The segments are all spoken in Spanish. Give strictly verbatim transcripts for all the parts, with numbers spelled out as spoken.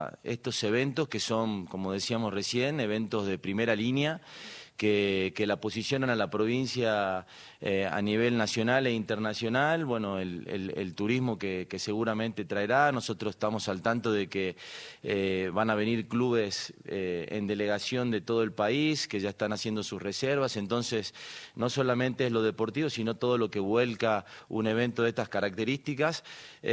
estos eventos que son, como decíamos recién, eventos de primera línea, que, que la posicionan a la provincia eh, a nivel nacional e internacional. Bueno, el, el, el turismo que, que seguramente traerá. Nosotros estamos al tanto de que eh, van a venir clubes eh, en delegación de todo el país, que ya están haciendo sus reservas. Entonces, no solamente es lo deportivo, sino todo lo que vuelca un evento de estas características.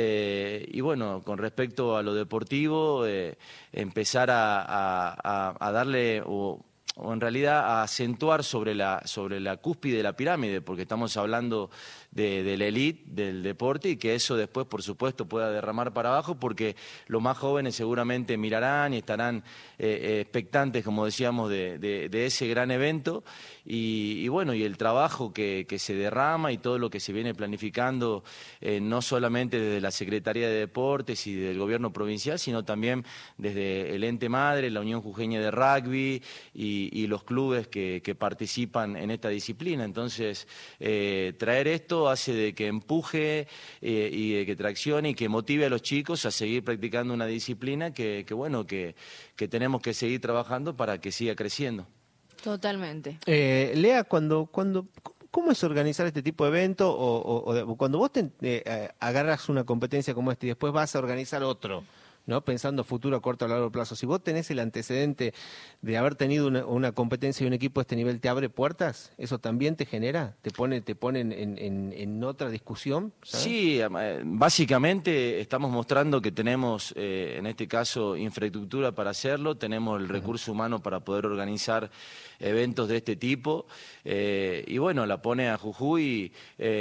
Eh, y bueno, con respecto a lo deportivo, eh, empezar a, a, a darle... O, o en realidad a acentuar sobre la, sobre la cúspide de la pirámide, porque estamos hablando de, de la élite del deporte y que eso después, por supuesto, pueda derramar para abajo, porque los más jóvenes seguramente mirarán y estarán eh, expectantes, como decíamos, de, de, de ese gran evento. Y, y bueno, y el trabajo que, que se derrama y todo lo que se viene planificando, eh, no solamente desde la Secretaría de Deportes y del Gobierno provincial, sino también desde el ente madre, la Unión Jujeña de Rugby y, y los clubes que, que participan en esta disciplina. Entonces, eh, traer esto hace de que empuje eh, y de que traccione y que motive a los chicos a seguir practicando una disciplina que, que bueno, que, que tenemos que seguir trabajando para que siga creciendo. Totalmente. Eh, Lea, cuando, cuando, ¿cómo es organizar este tipo de evento? O, o, o cuando vos te, eh, agarras una competencia como esta y después vas a organizar otro, ¿no? Pensando futuro a corto o largo plazo. Si vos tenés el antecedente de haber tenido una, una competencia y un equipo de este nivel, ¿te abre puertas? ¿Eso también te genera? ¿Te pone, te pone en, en, en otra discusión? ¿Sabes? Sí, básicamente estamos mostrando que tenemos, eh, en este caso, infraestructura para hacerlo, tenemos el recurso humano para poder organizar eventos de este tipo, eh, y bueno, la pone a Jujuy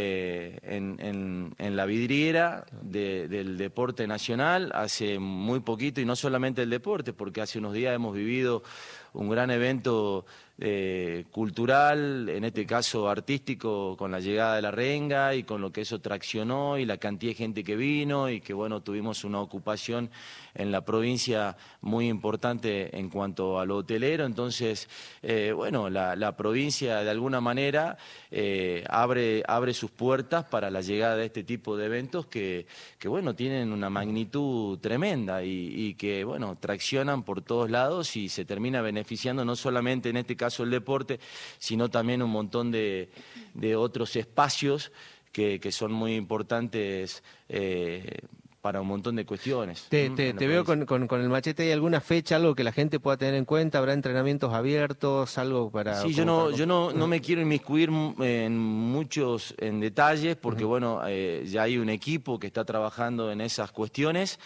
eh, en, en, en la vidriera de, del deporte nacional hace muy poquito, y no solamente el deporte, porque hace unos días hemos vivido un gran evento eh, cultural, en este caso artístico, con la llegada de la renga y con lo que eso traccionó y la cantidad de gente que vino y que bueno, tuvimos una ocupación en la provincia muy importante en cuanto a lo hotelero. Entonces, eh, bueno, la, la provincia de alguna manera eh, abre, abre sus puertas para la llegada de este tipo de eventos que, que bueno, tienen una magnitud tremenda y, y que bueno, traccionan por todos lados y se termina beneficiando no solamente en este caso el deporte, sino también un montón de, de otros espacios que, que son muy importantes eh, para un montón de cuestiones. Te, te, te veo con, con, con el machete. ¿Hay alguna fecha, algo que la gente pueda tener en cuenta? ¿Habrá entrenamientos abiertos, algo para...? Sí, yo no, para... yo no, no me quiero inmiscuir en muchos en detalles porque, uh-huh. bueno, eh, ya hay un equipo que está trabajando en esas cuestiones,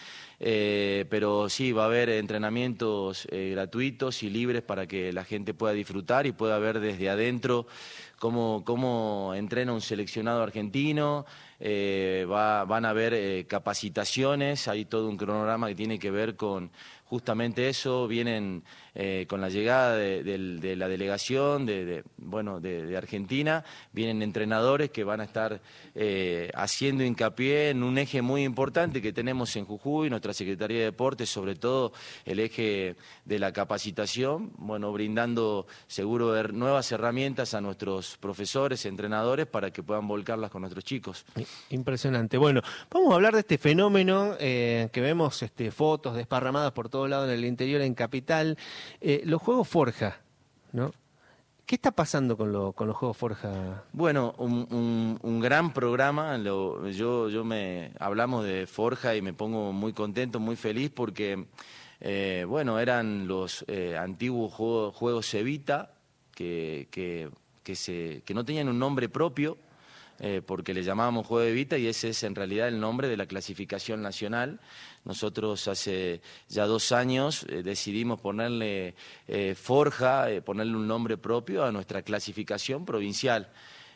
eh, pero sí, va a haber entrenamientos eh, gratuitos y libres para que la gente pueda disfrutar y pueda ver desde adentro cómo, cómo entrena un seleccionado argentino. Eh, va, van a haber eh, capacitaciones, hay todo un cronograma que tiene que ver con justamente eso. Vienen eh, con la llegada de, de, de la delegación de, de, bueno, de, de Argentina, vienen entrenadores que van a estar eh, haciendo hincapié en un eje muy importante que tenemos en Jujuy, nuestra Secretaría de Deportes, sobre todo el eje de la capacitación, bueno, brindando seguro nuevas herramientas a nuestros profesores, entrenadores, para que puedan volcarlas con nuestros chicos. Impresionante. Bueno, vamos a hablar de este fenómeno eh, que vemos este, fotos desparramadas por todos lados en el interior, en Capital. Eh, los Juegos Forja, ¿no? ¿Qué está pasando con, lo, con los Juegos Forja? Bueno, un, un, un gran programa. Lo, yo, yo me hablamos de Forja y me pongo muy contento, muy feliz porque, eh, bueno, eran los eh, antiguos juegos, juegos Evita que, que, que, se, que no tenían un nombre propio. Eh, porque le llamábamos Juego de Evita y ese es en realidad el nombre de la clasificación nacional. Nosotros hace ya dos años eh, decidimos ponerle eh, Forja, eh, ponerle un nombre propio a nuestra clasificación provincial.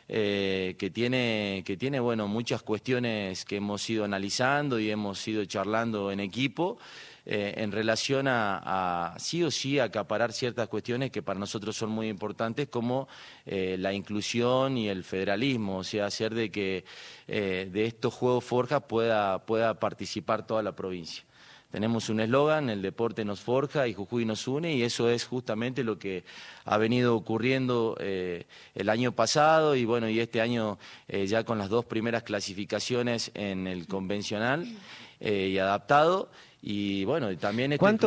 Eh, que tiene, que tiene bueno, muchas cuestiones que hemos ido analizando y hemos ido charlando en equipo eh, en relación a, a sí o sí acaparar ciertas cuestiones que para nosotros son muy importantes, como eh, la inclusión y el federalismo, o sea, hacer de que eh, de estos Juegos Forja pueda, pueda participar toda la provincia. Tenemos un eslogan, el deporte nos forja y Jujuy nos une, y eso es justamente lo que ha venido ocurriendo eh, el año pasado y bueno, y este año eh, ya con las dos primeras clasificaciones en el convencional. eh, y adaptado. Y bueno, y también esto ¿Cuánto